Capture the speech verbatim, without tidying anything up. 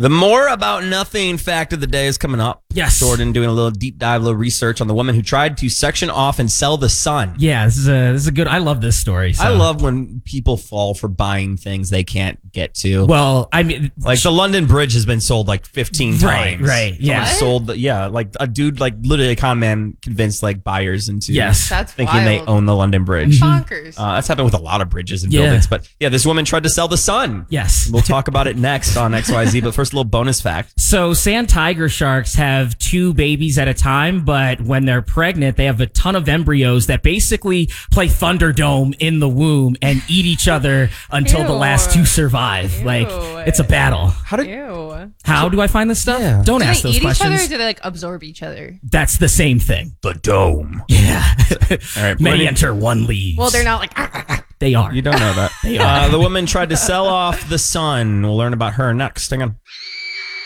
The more about nothing fact of the day is coming up. Yes. Jordan doing a little deep dive, a little research on the woman who tried to section off and sell the sun. Yeah, this is a this is a good. I love this story. So. I love when people fall for buying things they can't get to. Well, I mean, like the London Bridge has been sold like fifteen right, times. Right, yeah. Someone sold, the, yeah, like a dude, like literally a con man convinced like buyers into yes. That's thinking wild. they own the London Bridge. Bonkers. Uh, that's happened with a lot of bridges and Yeah. buildings. But yeah, this woman tried to sell the sun. Yes. We'll talk about it next on X Y Z. But first, a little bonus fact. So sand tiger sharks have two babies at a time, but when they're pregnant, they have a ton of embryos that basically play Thunderdome in the womb and eat each other until Ew. the last two survive. Ew. Like, it's a battle. How did Ew. How do I find this stuff? Yeah. Don't Do ask they those eat questions. each other or do they like absorb each other? That's the same thing. the dome? Yeah. All right, Many Brittany- enter, one leaves. Well, they're not like. They are. You don't know that. They are. Uh, the woman tried to sell off the sun. We'll learn about her next. Hang on.